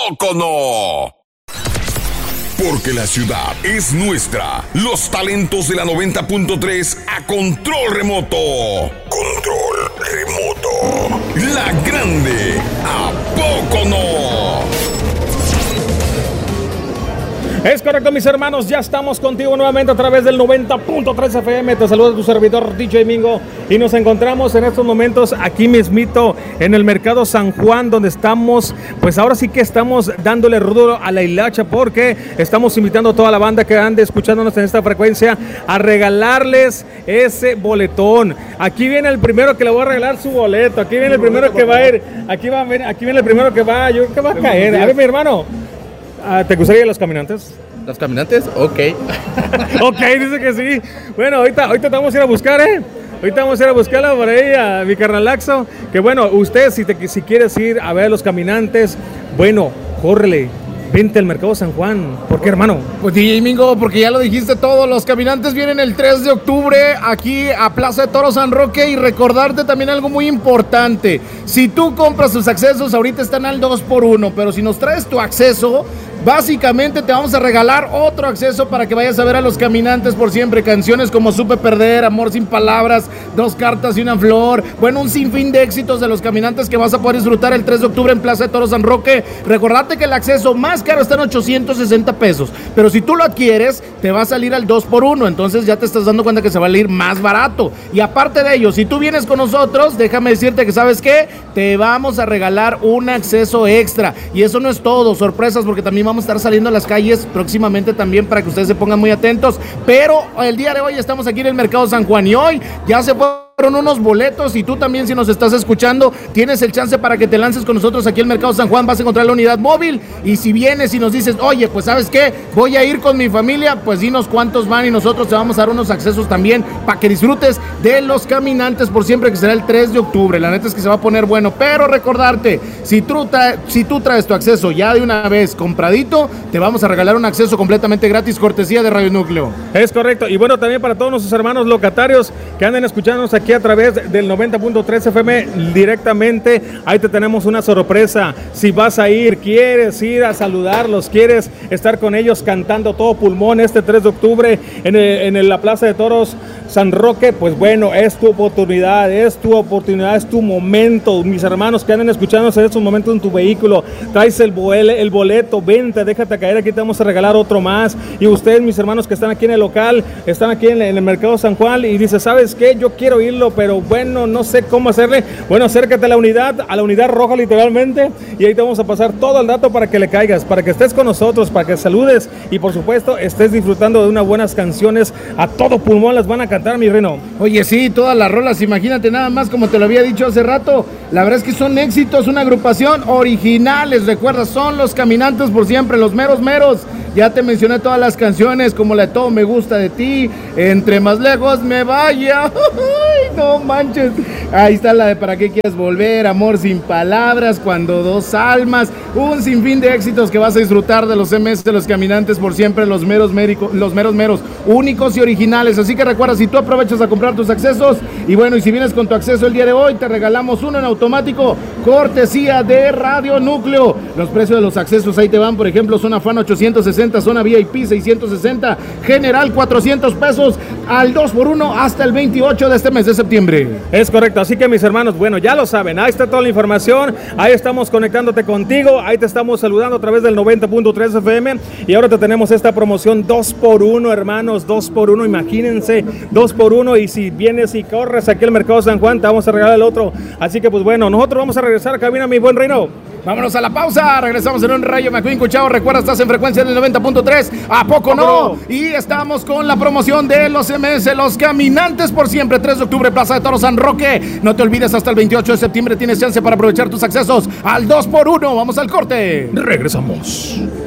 poco no? Porque la ciudad es nuestra. Los talentos de la 90.3 a control remoto. Control remoto. La grande, ¿a poco no? Es correcto, mis hermanos, ya estamos contigo nuevamente a través del 90.3 FM. Te saluda tu servidor DJ Mingo y nos encontramos en estos momentos aquí mismito en el Mercado San Juan, donde estamos, pues ahora sí que estamos dándole rudo a la hilacha, porque estamos invitando a toda la banda que ande escuchándonos en esta frecuencia a regalarles ese boletón. Aquí viene el primero que le voy a regalar su boleto, aquí viene el primero que va a ir, aquí viene el primero que va, yo creo que va a caer. A ver, mi hermano, ¿te gustaría los caminantes? ¿Los caminantes? Ok. Ok, dice que sí. Bueno, ahorita te vamos a ir a buscar, Ahorita vamos a ir a buscarla por ahí a mi carnalaxo. Que bueno, usted si quieres ir a ver a los caminantes, bueno, córrele. Vente al Mercado San Juan. ¿Por qué, hermano? Pues DJ Mingo, porque ya lo dijiste todo. Los caminantes vienen el 3 de octubre aquí a Plaza de Toros San Roque. Y recordarte también algo muy importante. Si tú compras tus accesos, ahorita están al 2x1. Pero si nos traes tu acceso, básicamente te vamos a regalar otro acceso para que vayas a ver a los caminantes por siempre. Canciones como Supe Perder, Amor Sin Palabras, Dos Cartas y Una Flor. Bueno, un sinfín de éxitos de los caminantes que vas a poder disfrutar el 3 de octubre en Plaza de Toros San Roque. Recordate que el acceso más caro está en 860 pesos. Pero si tú lo adquieres, te va a salir al 2x1. Entonces ya te estás dando cuenta que se va a salir más barato. Y aparte de ello, si tú vienes con nosotros, déjame decirte que, ¿sabes qué? Te vamos a regalar un acceso extra. Y eso no es todo, sorpresas, porque también vamos a estar saliendo a las calles próximamente también para que ustedes se pongan muy atentos. Pero el día de hoy estamos aquí en el Mercado San Juan y hoy ya se fueron unos boletos y tú también, si nos estás escuchando, tienes el chance para que te lances con nosotros aquí al Mercado San Juan. Vas a encontrar la unidad móvil y si vienes y nos dices, oye, pues ¿sabes qué? Voy a ir con mi familia, pues dinos cuántos van y nosotros te vamos a dar unos accesos también para que disfrutes de los caminantes por siempre, que será el 3 de octubre. La neta es que se va a poner bueno, pero recordarte, si tú traes tu acceso ya de una vez compradito, te vamos a regalar un acceso completamente gratis, cortesía de Radio Núcleo. Es correcto, y bueno, también para todos nuestros hermanos locatarios que anden escuchándonos aquí a través del 90.3 FM directamente, ahí te tenemos una sorpresa. Si vas a ir, quieres ir a saludarlos, quieres estar con ellos cantando todo pulmón este 3 de octubre en la Plaza de Toros San Roque, pues bueno, es tu oportunidad, es tu momento. Mis hermanos que anden escuchándonos en estos momentos en tu vehículo, traes el boleto, vente, déjate caer, aquí te vamos a regalar otro más. Y ustedes, mis hermanos que están aquí en el local, están aquí en el Mercado San Juan y dices, ¿sabes qué? Yo quiero irlo, pero bueno, no sé cómo hacerle. Bueno, acércate a la unidad roja literalmente, y ahí te vamos a pasar todo el dato para que le caigas, para que estés con nosotros, para que saludes y por supuesto estés disfrutando de unas buenas canciones. A todo pulmón las van a cantar, mi Reno. Oye, sí, todas las rolas, imagínate nada más, como te lo había dicho hace rato, la verdad es que son éxitos, una agrupación originales, recuerda, son los caminantes por siempre, los meros meros. Ya te mencioné todas las canciones, como la de Todo Me Gusta de Ti, Entre Más Lejos Me Vaya. Ay, no manches. Ahí está la de Para Qué Quieres Volver, Amor Sin Palabras, Cuando Dos Almas. Un sinfín de éxitos que vas a disfrutar de los MS de los caminantes por siempre, los meros meros, únicos y originales. Así que recuerda, si tú aprovechas a comprar tus accesos, y bueno, y si vienes con tu acceso el día de hoy, te regalamos uno en automático, cortesía de Radio Núcleo. Los precios de los accesos ahí te van, por ejemplo, zona fan 860, zona VIP 660, general 400 pesos al 2x1 hasta el 28 de este mes de septiembre. Es correcto, así que mis hermanos, bueno, ya lo saben, ahí está toda la información, ahí estamos conectándote contigo, ahí te estamos saludando a través del 90.3 FM y ahora te tenemos esta promoción 2x1, hermanos, 2x1, imagínense, 2x1, y si vienes y corres aquí al Mercado San Juan, te vamos a regalar el otro. Así que pues bueno, nosotros vamos a regresar a cabina, mi buen Reino. Vámonos a la pausa, regresamos en un Rayo McQueen Cuchao. Recuerda, estás en frecuencia del 90.3, ¿a poco no? Y estamos con la promoción de los MS, los caminantes por siempre, 3 de octubre, Plaza de Toros San Roque. No te olvides, hasta el 28 de septiembre tienes chance para aprovechar tus accesos al 2x1. Vamos al corte. Regresamos.